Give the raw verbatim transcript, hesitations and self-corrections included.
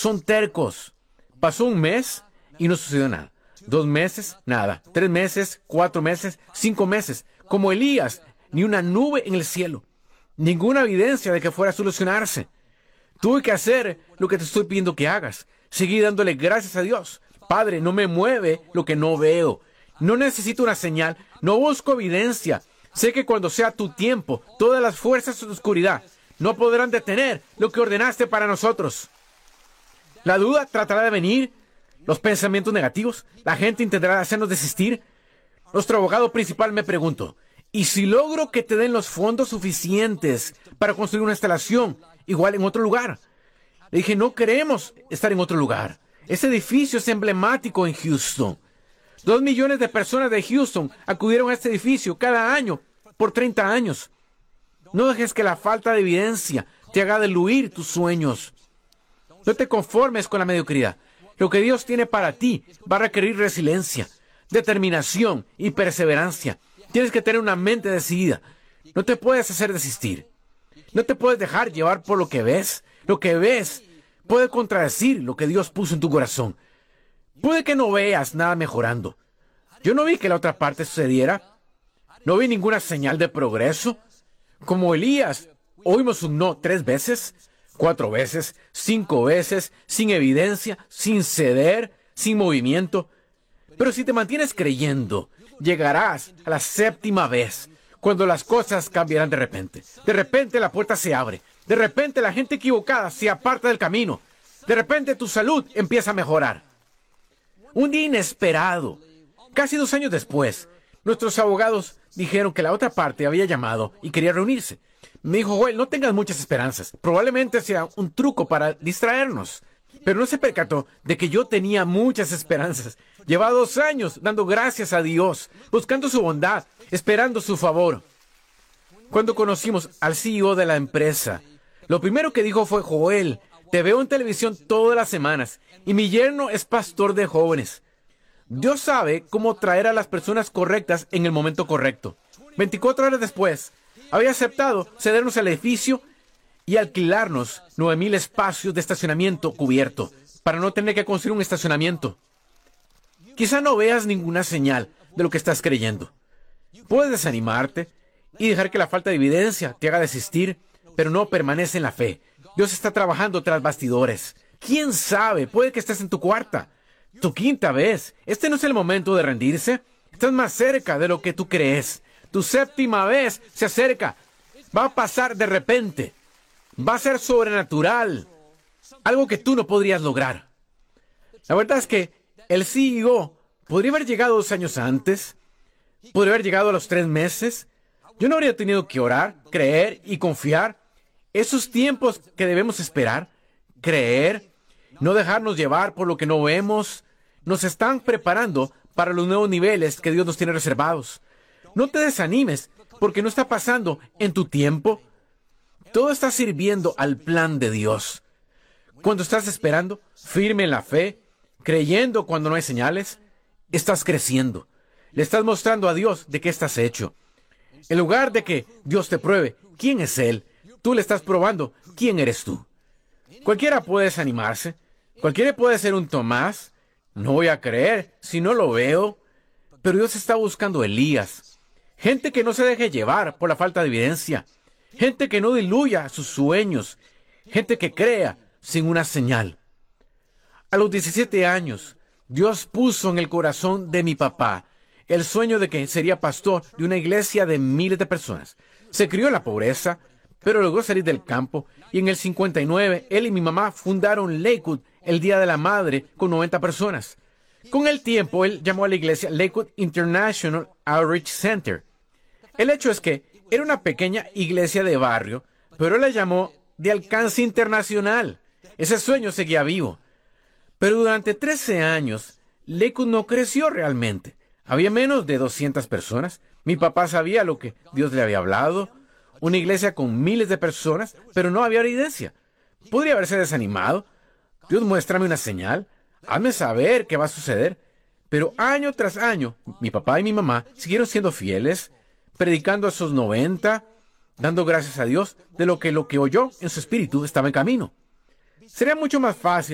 son tercos. Pasó un mes y no sucedió nada. Dos meses, nada. Tres meses, cuatro meses, cinco meses. Como Elías, ni una nube en el cielo. Ninguna evidencia de que fuera a solucionarse. Tuve que hacer lo que te estoy pidiendo que hagas. Seguí dándole gracias a Dios. Padre, no me mueve lo que no veo. No necesito una señal. No busco evidencia. Sé que cuando sea tu tiempo, todas las fuerzas de oscuridad no podrán detener lo que ordenaste para nosotros. La duda tratará de venir. Los pensamientos negativos. La gente intentará hacernos desistir. Nuestro abogado principal me preguntó, ¿y si logro que te den los fondos suficientes para construir una instalación igual en otro lugar? Le dije, no queremos estar en otro lugar. Ese edificio es emblemático en Houston. Dos millones de personas de Houston acudieron a este edificio cada año por treinta años. No dejes que la falta de evidencia te haga diluir tus sueños. No te conformes con la mediocridad. Lo que Dios tiene para ti va a requerir resiliencia, determinación y perseverancia. Tienes que tener una mente decidida. No te puedes hacer desistir. No te puedes dejar llevar por lo que ves. Lo que ves puede contradecir lo que Dios puso en tu corazón. Puede que no veas nada mejorando. Yo no vi que la otra parte sucediera. No vi ninguna señal de progreso. Como Elías, oímos un no tres veces, cuatro veces, cinco veces, sin evidencia, sin ceder, sin movimiento. Pero si te mantienes creyendo, llegarás a la séptima vez, cuando las cosas cambiarán de repente. De repente la puerta se abre. De repente la gente equivocada se aparta del camino. De repente tu salud empieza a mejorar. Un día inesperado, casi dos años después, nuestros abogados dijeron que la otra parte había llamado y quería reunirse. Me dijo, Joel, no tengas muchas esperanzas. Probablemente sea un truco para distraernos. Pero no se percató de que yo tenía muchas esperanzas. Llevaba dos años dando gracias a Dios, buscando su bondad, esperando su favor. Cuando conocimos al C E O de la empresa, lo primero que dijo fue, Joel, te veo en televisión todas las semanas y mi yerno es pastor de jóvenes. Dios sabe cómo traer a las personas correctas en el momento correcto. veinticuatro horas después, había aceptado cedernos el edificio y alquilarnos nueve mil espacios de estacionamiento cubierto para no tener que construir un estacionamiento. Quizá no veas ninguna señal de lo que estás creyendo. Puedes desanimarte y dejar que la falta de evidencia te haga desistir, pero no permanece en la fe. Dios está trabajando tras bastidores. ¿Quién sabe? Puede que estés en tu cuarta, tu quinta vez. Este no es el momento de rendirse. Estás más cerca de lo que tú crees. Tu séptima vez se acerca. Va a pasar de repente. Va a ser sobrenatural. Algo que tú no podrías lograr. La verdad es que el C E O podría haber llegado dos años antes. Podría haber llegado a los tres meses. Yo no habría tenido que orar, creer y confiar. Esos tiempos que debemos esperar, creer, no dejarnos llevar por lo que no vemos, nos están preparando para los nuevos niveles que Dios nos tiene reservados. No te desanimes porque no está pasando en tu tiempo. Todo está sirviendo al plan de Dios. Cuando estás esperando, firme en la fe, creyendo cuando no hay señales, estás creciendo. Le estás mostrando a Dios de qué estás hecho. En lugar de que Dios te pruebe quién es Él, tú le estás probando quién eres tú. Cualquiera puede desanimarse. Cualquiera puede ser un Tomás. No voy a creer si no lo veo. Pero Dios está buscando a Elías. Gente que no se deje llevar por la falta de evidencia. Gente que no diluya sus sueños. Gente que crea sin una señal. A los diecisiete años, Dios puso en el corazón de mi papá el sueño de que sería pastor de una iglesia de miles de personas. Se crió en la pobreza, pero logró salir del campo, y en el cincuenta y nueve, él y mi mamá fundaron Lakewood, el Día de la Madre, con noventa personas. Con el tiempo, él llamó a la iglesia Lakewood International Outreach Center. El hecho es que era una pequeña iglesia de barrio, pero él la llamó de alcance internacional. Ese sueño seguía vivo. Pero durante trece años, Lakewood no creció realmente. Había menos de doscientas personas. Mi papá sabía lo que Dios le había hablado. Una iglesia con miles de personas, pero no había evidencia. Podría haberse desanimado. Dios, muéstrame una señal. Hazme saber qué va a suceder. Pero año tras año, mi papá y mi mamá siguieron siendo fieles, predicando a esos noventa, dando gracias a Dios de lo que lo que oyó en su espíritu estaba en camino. Sería mucho más fácil